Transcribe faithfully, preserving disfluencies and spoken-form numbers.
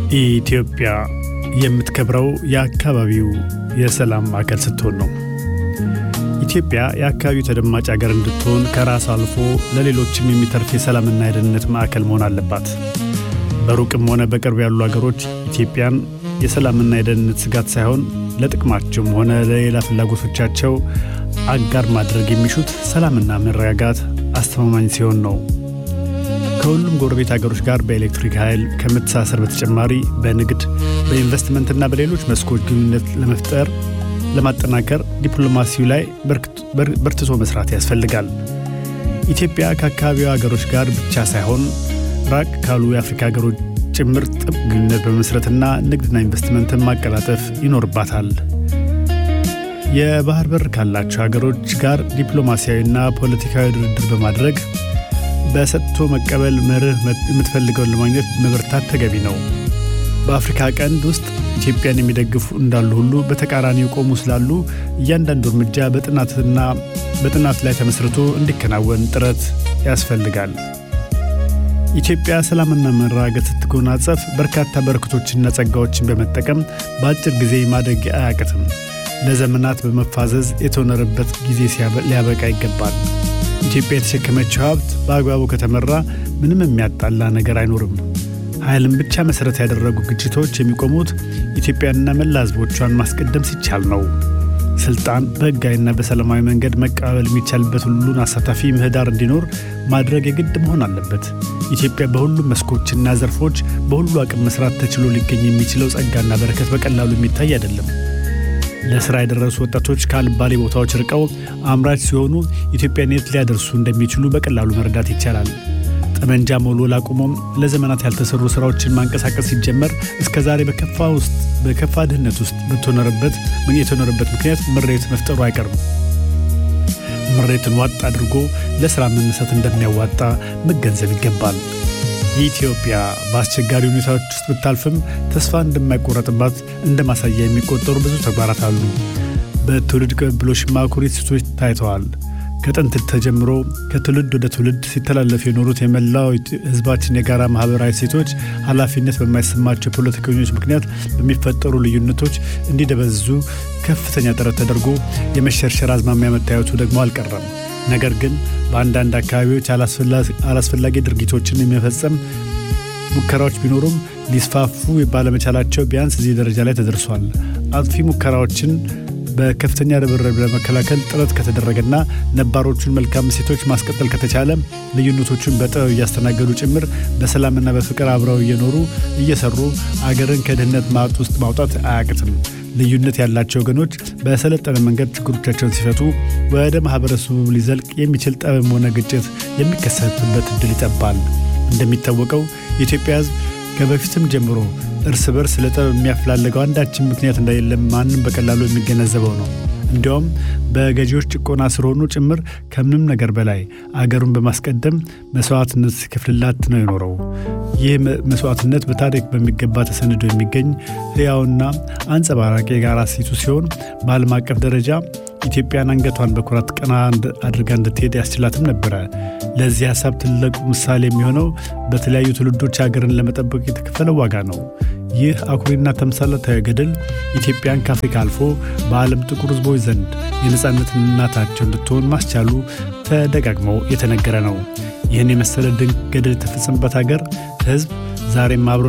ኢትዮጵያ የምትከብረው የአካባቢው የሰላም ማዕከል ስትሆን ነው። ኢትዮጵያ የአካባቢው ተደማጭ ሀገር እንድትሆን ከራስ አልፎ ለሌሎችም የሚተርፍ የሰላምና የደህንነት ማዕከል መሆን አለባት። በሩቅም ሆነ በቅርብ ያሉ ሀገሮች ኢትዮጵያን የሰላምና የደህንነት ስጋት ሳይሆን ለጥቅማቸውም ሆነ ለሌላ ፍላጎቶቻቸው አጋር ማድረግ የሚሹት ሰላምና መረጋጋት አስተማማኝ ሲሆን ነው። ከሁሉም ጎረቤት ሀገሮች ጋር በኤሌክትሪክ ኃይል ከመተሳሰር በተጨማሪ በንግድ በኢንቨስትመንትና በሌሎች መስኮች ግንኙነት ለመፍጠር ለማጠናከር ዲፕሎማሲው ላይ በርትቶ መስራት ያስፈልጋል። ኢትዮጵያ ከአካባቢው ሀገሮች ጋር ብቻ ሳይሆን ራቅ ካሉ የአፍሪካ ሀገሮች ጭምር ጥብቅ ግንኙነት በመመስረትና ንግድና ኢንቨስትመንትን ማቀላጠፍ ይኖርባታል። የባህር በር ካላቸው ሀገሮች ጋር ዲፕሎማሲያዊና ፖለቲካዊ ድርድር በማድረግ በሰጥቶ መቀበል መርህ የምትፈልገውን ለማግኘት መበርታት ተገቢ ነው። በአፍሪካ ቀንድ ውስጥ ኢትዮጵያን የሚደግፉ እንዳሉ ሁሉ በተቃራኒው ቆሙ ስላሉ እያንዳንዱ እርምጃ በጥናትና በጥናት ላይ ተመስርቶ እንዲከናወን ጥረት ያስፈልጋል። ኢትዮጵያ ሰላምና መረጋጋት ስትጎናጸፍ በርካታ በረከቶችና ጸጋዎችን በመጠቀም በአጭር ጊዜ ማደግ አያቅትም። ለዘመናት በመፋዘዝ የተወነረበት ጊዜ ሊያበቃ ይገባል። ኢትዮጵያ የተሸከመችው ሀብት በአግባቡ ከተመራ ምንም የሚያጣላ ነገር አይኖርም። ኃይልን ብቻ መሰረት ያደረጉ ግጭቶች የሚቆሙት ኢትዮጵያንና መላ ሕዝቦቿን ማስቀደም ሲቻል ነው። ስልጣን በሕጋዊና በሰላማዊ መንገድ መቀበል የሚቻልበት ሁሉን አሳታፊ ምህዳር እንዲኖር ማድረግ የግድ መሆን አለበት። ኢትዮጵያ በሁሉም መስኮችና ዘርፎች በሁሉ አቅም መስራት ተችሎ ሊገኝ የሚችለው ጸጋና በረከት በቀላሉ የሚታይ አይደለም። ለስራ የደረሱ ወጣቶች ካልባሌ ቦታዎች ርቀው አምራች ሲሆኑ ኢትዮጵያን የት ሊያደርሱ እንደሚችሉ በቀላሉ መረዳት ይቻላል። ጠመንጃ መወልወል አቁሞም ለዘመናት ያልተሰሩ ስራዎችን ማንቀሳቀስ ሲጀመር እስከዛሬ በከፋ ውስጥ በከፋ ድህነት ውስጥ በተኖረበት ምን የተኖረበት ምክንያት ምሬት መፍጠሩ አይቀርም። ምሬትን ዋጥ አድርጎ ለስራ መነሳት እንደሚያዋጣ መገንዘብ ይገባል። ኢትዮጵያ በአስቸጋሪ ሁኔታዎች ውስጥ ብታልፍም ተስፋ እንደማይቆረጥባት እንደማሳያ የሚቆጠሩ ብዙ ተግባራት አሉ። በትውልድ ቅብብሎሽ ማኩሪ እሴቶች ታይተዋል። ከጥንት ተጀምሮ ከትውልድ ወደ ትውልድ ሲተላለፉ የኖሩት የመላው ሕዝባችን የጋራ ማህበራዊ እሴቶች ኃላፊነት በማይሰማቸው ፖለቲከኞች ምክንያት በሚፈጠሩ ልዩነቶች እንዲደበዝዙ ከፍተኛ ጥረት ተደርጎ የመሸርሸር አዝማሚያ መታየቱ ደግሞ አልቀረም። ነገር ግን በአንዳንድ አካባቢዎች አላስፈላጊ ድርጊቶችን የሚፈጸም ሙከራዎች ቢኖሩም ሊስፋፉ ባለመቻላቸው ቢያንስ እዚህ ደረጃ ላይ ተደርሷል። አጥፊ ሙከራዎችን በከፍተኛ ርብርብ ለመከላከል ጥረት ከተደረገና ነባሮቹን መልካም እሴቶች ማስቀጠል ከተቻለ ልዩነቶቹን በጥበብ እያስተናገዱ ጭምር በሰላምና በፍቅር አብረው እየኖሩ እየሰሩ አገርን ከድህነት ማጥ ውስጥ ማውጣት አያቅትም። ልዩነት ያላቸው ወገኖች በሰለጠነ መንገድ ችግሮቻቸውን ሲፈቱ ወደ ማህበረሰቡ ሊዘልቅ የሚችል ጠብም ሆነ ግጭት የሚከሰትበት እድል ይጠባል። እንደሚታወቀው የኢትዮጵያ ሕዝብ ከበፊትም ጀምሮ እርስ በርስ ለጠብ የሚያፈላልገው አንዳችን ምክንያት እንደሌለ ማንም በቀላሉ የሚገነዘበው ነው። እንዲያውም በገዢዎች ጭቆና ስር ሆኖ ጭምር ከምንም ነገር በላይ አገሩን በማስቀደም መስዋዕትነት ሲከፍልላት ነው የኖረው። ይህ መስዋዕትነት በታሪክ በሚገባ ተሰንዶ የሚገኝ ሕያውና አንጸባራቂ የጋራ እሴቱ ሲሆን በዓለም አቀፍ ደረጃ ኢትዮጵያን አንገቷን በኩራት ቀና አድርጋ እንድትሄድ ያስችላትም ነበረ። ለዚህ ሀሳብ ትልቁ ምሳሌ የሚሆነው በተለያዩ ትውልዶች ሀገርን ለመጠበቅ የተከፈለው ዋጋ ነው። ይህ አኩሪና ተምሳሌታዊ ገድል ኢትዮጵያን ከአፍሪካ አልፎ በዓለም ጥቁር ሕዝቦች ዘንድ የነጻነት እናታቸው እንድትሆን ማስቻሉ ተደጋግሞ የተነገረ ነው። ይህን የመሰለ ድንቅ ገድል የተፈጸመበት ሀገር ሕዝብ ዛሬም አብሮ